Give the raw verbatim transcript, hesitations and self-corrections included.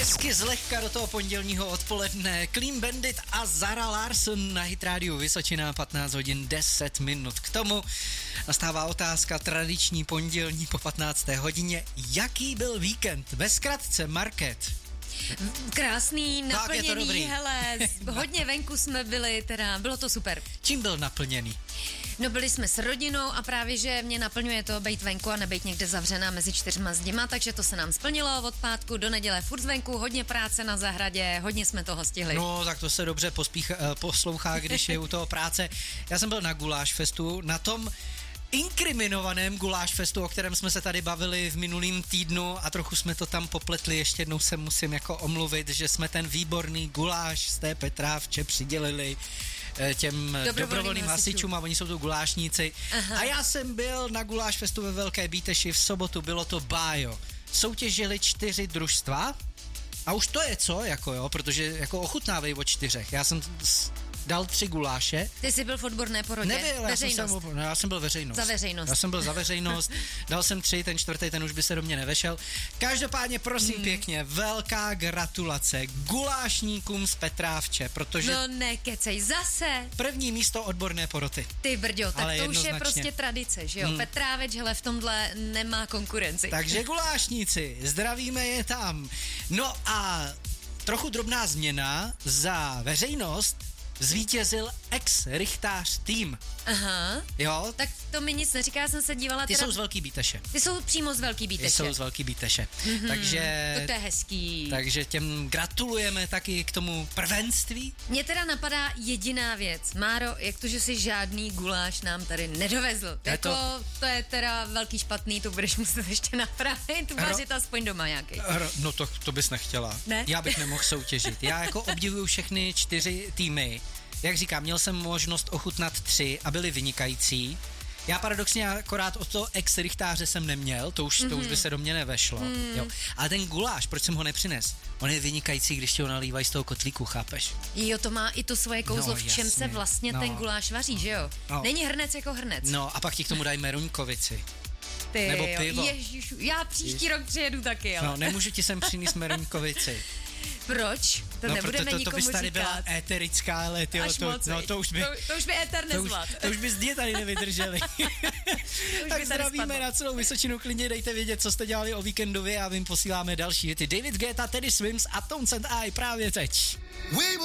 Hezky zlehka do toho pondělního odpoledne. Clean Bandit a Zara Larsson na Hit Radio Vysočina, patnáct hodin deset minut. K tomu nastává otázka tradiční pondělní po patnácté hodině. Jaký byl víkend? Ve zkratce, Market. Krásný, naplněný, hele, hodně venku jsme byli, teda bylo to super. Čím byl naplněný? No byli jsme s rodinou a právě, že mě naplňuje to být venku a nebejt někde zavřená mezi čtyřma zděma, takže to se nám splnilo od pátku do neděle furt venku, hodně práce na zahradě, hodně jsme toho stihli. No, tak to se dobře pospích, poslouchá, když je u toho práce. Já jsem byl na Guláš festu, na tom inkriminovaném Guláš festu, o kterém jsme se tady bavili v minulým týdnu a trochu jsme to tam popletli, ještě jednou se musím jako omluvit, že jsme ten výborný guláš z té Petrávče přidělili těm dobrovolným hasičům a oni jsou tu gulášníci. Aha. A já jsem byl na Guláš festu ve Velké Bíteši v sobotu, bylo to bájo. Soutěžili čtyři družstva a už to je co, jako jo, protože jako ochutnávej o čtyřech. Já jsem dal tři guláše. Ty jsi byl v odborné porodě? Nebyl, já jsem, jsem, no, já jsem byl veřejnost. Za veřejnost. Já jsem byl za veřejnost, dal jsem tři, ten čtvrtý, ten už by se do mě nevešel. Každopádně, prosím hmm. pěkně, velká gratulace gulášníkům z Petrávče, protože... No nekecej, zase. První místo odborné poroty. Ty brďo, tak ale to už je prostě tradice, že jo? Hmm. Petráveč, hele, v tomhle nemá konkurenci. Takže gulášníci, zdravíme je tam. No a trochu drobná změna za veřejnost. Zvítězil ex-rychtář tým. Aha. Jo. Tak to mi nic neříká, já jsem se dívala. Ty teda... jsou z Velký Bíteše. Ty jsou přímo z Velký Bíteše. Ty jsou z Velký Bíteše. Mm-hmm. Takže... To je hezký. Takže těm gratulujeme taky k tomu prvenství. Mně teda napadá jediná věc. Máro, jak to, že si žádný guláš nám tady nedovezl. Je jako, to... to je teda velký špatný, to budeš muset ještě napravit. Vařit Ro... aspoň doma nějaký. Ro... No to, to bys nechtěla. Ne? Já bych nemohl soutěžit. Já jako obdivuju všechny čtyři týmy. Jak říkám, měl jsem možnost ochutnat tři a byly vynikající. Já paradoxně akorát od toho ex-rychtáře jsem neměl, to už, mm-hmm. to už by se do mě nevešlo. Mm. Jo. Ale ten guláš, proč jsem ho nepřines? On je vynikající, když ti ho nalívají z toho kotlíku, chápeš? Jo, to má i to svoje kouzlo, no, v čem jasně. se vlastně no. ten guláš vaří, že jo? No. Není hrnec jako hrnec. No a pak ti k tomu dají meruňkovici. Ty nebo jo, pivo. Ježišu, já příští rok přijedu taky, ale. No, nemůžu ti sem přinést meruňkovici. Proč? To no, nebudeme to, to, to nikomu bys tady říkat. byla éterická, ale tyjo, to, no, to už by... To, to už by éter nezvlad. To, to už by zdě tady nevydrželi. Tak zdravíme spadlo. Na celou Vysočinu, klidně dejte vědět, co jste dělali o víkendově a vím posíláme další hity. David Guetta, Teddy Swims a Tones and I právě teď.